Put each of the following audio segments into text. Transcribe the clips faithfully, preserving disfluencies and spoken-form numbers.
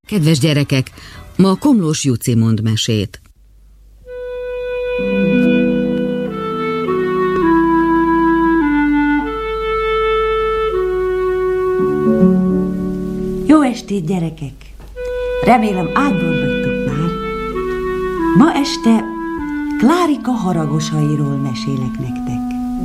Kedves gyerekek, ma Komlós Juci mond mesét. Jó estét, gyerekek! Remélem ágyban vagytok már. Ma este Klárika haragosairól mesélek nektek.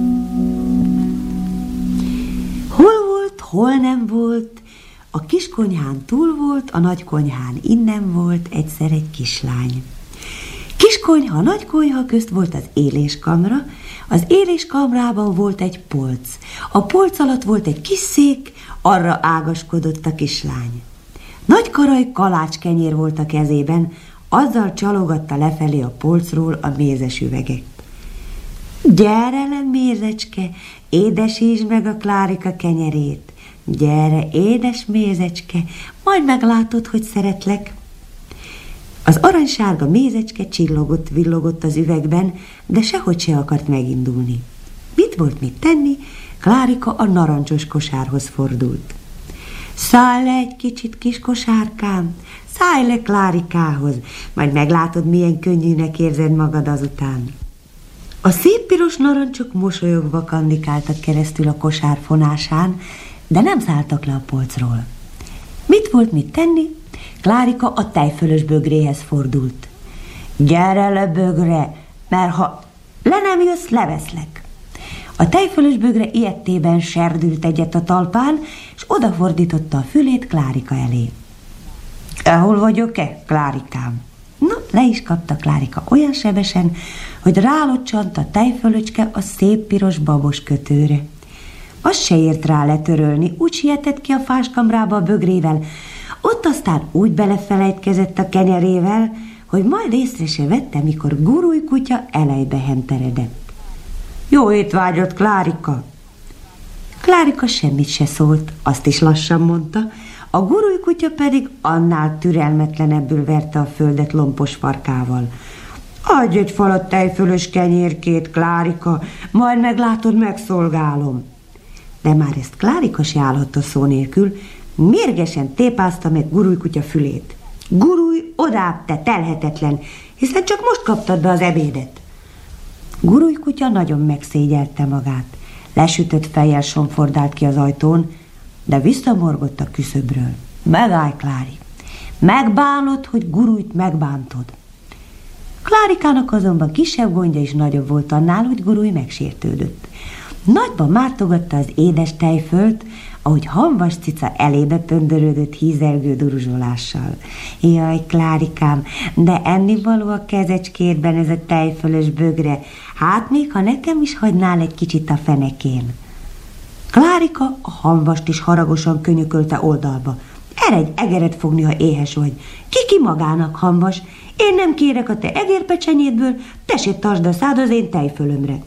Hol volt, hol nem volt, a kiskonyhán túl volt, a nagykonyhán innen volt egyszer egy kislány. Kiskonyha, nagykonyha közt volt az éléskamra, az éléskamrában volt egy polc. A polc alatt volt egy kis szék, arra ágaskodott a kislány. Nagy karaj kalácskenyér volt a kezében, azzal csalogatta lefelé a polcról a mézes üveget. Gyere le, mézecske, édesítsd meg a Klárika kenyerét. Gyere, édes mézecske, majd meglátod, hogy szeretlek. Az aranysárga mézecske csillogott, villogott az üvegben, de sehogy se akart megindulni. Mit volt mit tenni? Klárika a narancsos kosárhoz fordult. Szállj le egy kicsit, kis kosárkám, szállj le Klárikához, majd meglátod, milyen könnyűnek érzed magad azután. A szép piros narancsok mosolyogva kandikáltak keresztül a kosár fonásán, de nem szálltak le a polcról. Mit volt mit tenni? Klárika a tejfölös bögréhez fordult. Gyere le, bögre, mert ha le nem jössz, leveszlek. A tejfölös bögre ilyettében serdült egyet a talpán, és odafordította a fülét Klárika elé. Hol vagyok-e, Klárikám? No, le is kapta Klárika olyan sebesen, hogy rálocsant a tejfölöcske a szép piros babos kötőre. Az se ért rá letörölni, úgy sietett ki a fáskamrába a bögrével, ott aztán úgy belefelejtkezett a kenyerével, hogy majd észre se vette, mikor Gurúj kutya elejbe henteredett. Jó étvágyat, Klárika! Klárika semmit se szólt, azt is lassan mondta, a Gurúj kutya pedig annál türelmetlenebbül verte a földet lompos farkával. Adj egy falat tejfölös kenyérkét, Klárika, majd meglátod, megszolgálom. De már ezt Klárika se állhatta szó nélkül, mérgesen tépázta meg Gurúj kutya fülét. Gurúj, odább, te telhetetlen, hiszen csak most kaptad be az ebédet. Gurúj kutya nagyon megszégyelte magát. Lesütött fejjel somfordált ki az ajtón, de visszamorgott a küszöbről. Megállj, Klári! Megbánod, hogy Gurújt megbántod. Klárikának azonban kisebb gondja is nagyobb volt annál, hogy Gurúj megsértődött. Nagyban mártogatta az édes tejfölt, ahogy hamvas cica elébe pöndörődött hízelgő duruzsolással. Jaj, Klárikám, de ennivaló a kezecskédben ez a tejfölös bögre, hát még ha nekem is hagynál egy kicsit a fenekén. Klárika a hamvast is haragosan könyökölte oldalba. Erre egy egeret fogni, ha éhes vagy. Ki-ki magának, hamvas? Én nem kérek a te egérpecsenyédből, te se tartsd a szád az én tejfölömre.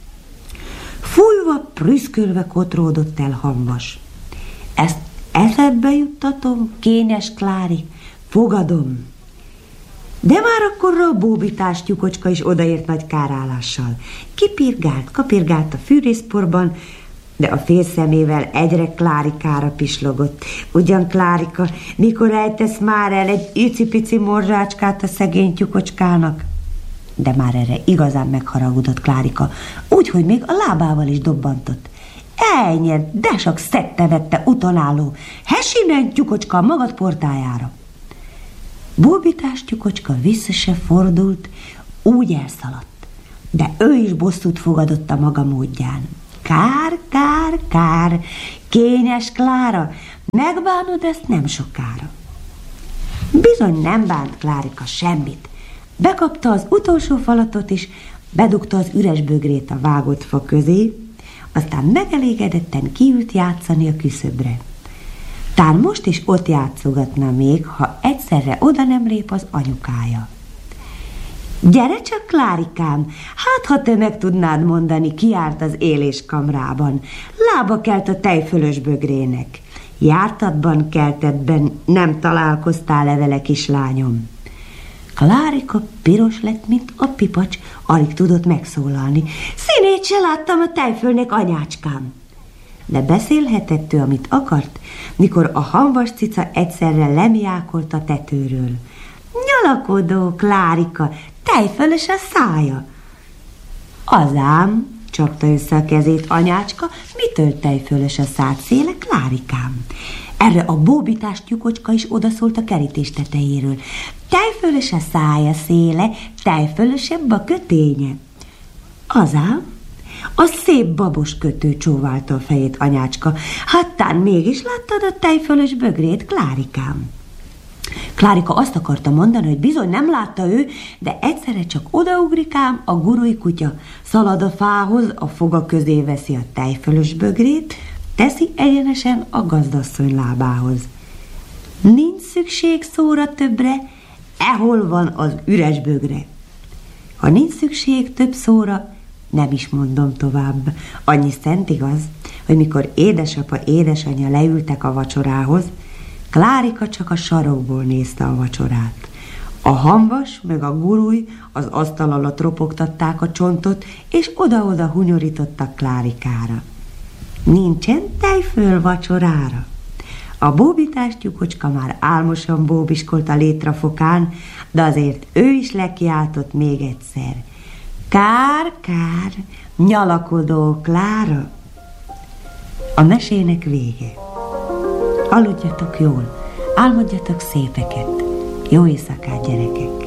Fújva, prüszkölve kotródott el hamvas. Ezt eszedbe juttatom, kényes Klári, fogadom. De már akkorra a bóbitás tyúkocska is odaért nagy kárállással. Kipirgált, kapirgált a fűrészporban, de a fél szemével egyre Klárikára pislogott. Ugyan, Klárika, mikor ejtesz már el egy icipici morzsácskát a szegény tyúkocskának? De már erre igazán megharagudott Klárika, úgyhogy még a lábával is dobbantott. Elnyert, de csak szedte-vette utonálló, hessinen tyúkocska magad portájára. Bóbitás tyúkocska vissza se fordult, úgy elszaladt, de ő is bosszút fogadott a maga módján. Kár, kár, kár, kényes Klára, megbánod ezt nem sokára. Bizony nem bánt Klárika semmit. Bekapta az utolsó falatot is, bedugta az üres bögrét a vágott fa közé, aztán megelégedetten kiült játszani a küszöbre. Tán most is ott játszogatna még, ha egyszerre oda nem lép az anyukája. Gyere csak, Klárikám, hát ha te meg tudnád mondani, ki járt az éléskamrában. Lába kelt a tejfölös bögrének. Jártatban, keltetben nem találkoztál-e vele, kislányom? Klárika piros lett, mint a pipacs, alig tudott megszólalni. Színét se láttam a tejfölnek, anyácskám. de beszélhetett ő, amit akart, mikor a hamvas cica egyszerre lemjákolt a tetőről. Nyalakodó Klárika, tejfölös a szája. Azám, csapta össze a kezét anyácska, mitől tejfölös a szád széle, Klárikám? Erre a bóbitás tyúkocska is odaszólt a kerítés tetejéről. Tejfölös a szája széle, tejfölösebb a köténye. Azám, a szép babos kötő csóválta a fejét anyácska. Hattán mégis láttad a tejfölös bögrét, Klárikám? Klárika azt akarta mondani, hogy bizony nem látta ő, de egyszerre csak odaugrik-ám a gurui kutya, szalad a fához, a foga közé veszi a tejfölös bögrét, teszi egyenesen a gazdasszony lábához. Nincs szükség szóra többre, ehol van az üres bögre. Ha nincs szükség több szóra, nem is mondom tovább. Annyi szent igaz, hogy mikor édesapa, édesanyja leültek a vacsorához, Klárika csak a sarokból nézte a vacsorát. A hamvas meg a gurúj az asztal alatt ropogtatták a csontot, és oda-oda hunyorítottak Klárikára. Nincsen tejföl vacsorára. A bóbitás tyúkocska már álmosan bóbiskolt a létrafokán, de azért ő is lekiáltott még egyszer. Kár, kár, nyalakodó Klára. A mesének vége. Aludjatok jól, álmodjatok szépeket. Jó éjszakát, gyerekek!